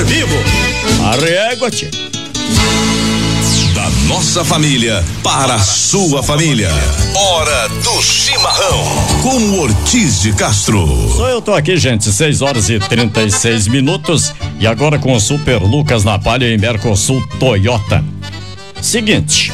vivo. Arrégua, tia. Da nossa família para a sua família. Hora do chimarrão com o Ortiz de Castro. Só eu tô aqui, gente, 6h36 e agora com o Super Lucas na Palha e Mercosul Toyota. Seguinte,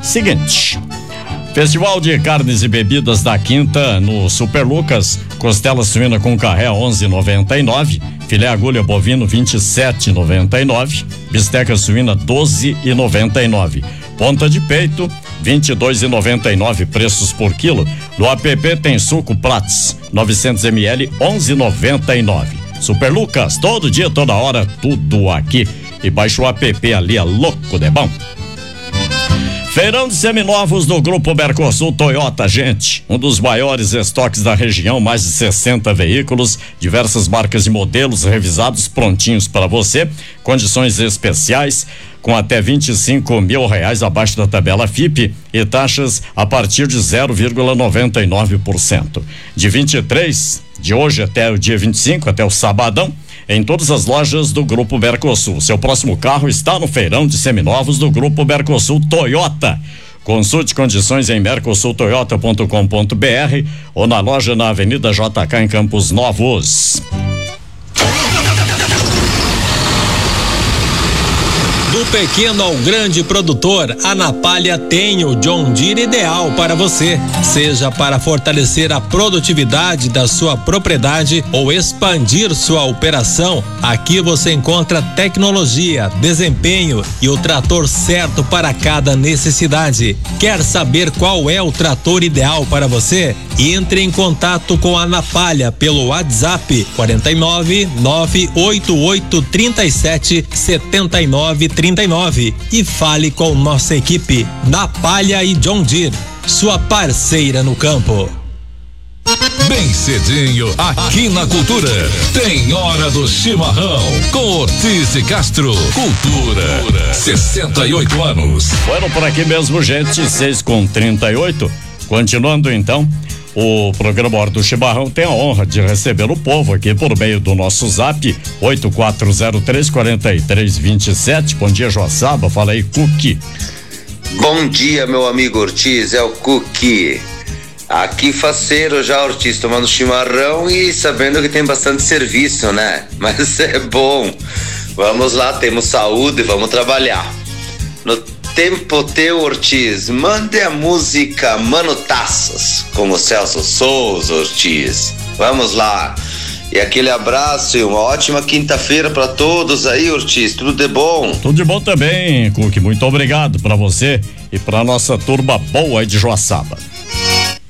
Festival de Carnes e Bebidas da Quinta no Super Lucas, costela suína com carré 11,99, filé agulha bovino 27,99, bisteca suína 12,99, ponta de peito 22,99 preços por quilo. No app tem suco Prats 900 ml 11,99. Super Lucas, todo dia, toda hora, tudo aqui. E baixa o app ali, é louco de bom. Feirão de seminovos do Grupo Mercosul Toyota, gente. Um dos maiores estoques da região, mais de 60 veículos, diversas marcas e modelos revisados, prontinhos para você. Condições especiais, com até R$25 mil abaixo da tabela FIPE e taxas a partir de 0,99%. De 23, de hoje até o dia 25, até o sabadão, em todas as lojas do Grupo Mercosul. Seu próximo carro está no Feirão de Seminovos do Grupo Mercosul Toyota. Consulte condições em mercosultoyota.com.br ou na loja na Avenida JK em Campos Novos. Do pequeno ao grande produtor, a Napalha tem o John Deere ideal para você. Seja para fortalecer a produtividade da sua propriedade ou expandir sua operação, aqui você encontra tecnologia, desempenho e o trator certo para cada necessidade. Quer saber qual é o trator ideal para você? Entre em contato com a Napalha pelo WhatsApp 49 988 37 79 39 e fale com nossa equipe Napalha e John Deere, sua parceira no campo. Bem cedinho, aqui na Cultura, tem Hora do Chimarrão, com Ortiz de Castro. Cultura, 68 anos. Foram por aqui mesmo, gente, 6h38. Continuando então, o programa Hora do Chimarrão tem a honra de receber o povo aqui por meio do nosso zap 8403-4327. Bom dia, Joaçaba. Fala aí, Cuqui. Bom dia, meu amigo Ortiz, é o Cuqui. Aqui faceiro já, Ortiz, tomando chimarrão e sabendo que tem bastante serviço, né? Mas é bom. Vamos lá, temos saúde, vamos trabalhar. No tempo teu, Ortiz, mande a música Mano Taças com o Celso Souza, Ortiz. Vamos lá. E aquele abraço e uma ótima quinta-feira para todos aí, Ortiz. Tudo de bom? Tudo de bom também, Cuqui. Muito obrigado para você e para nossa turma boa aí de Joaçaba.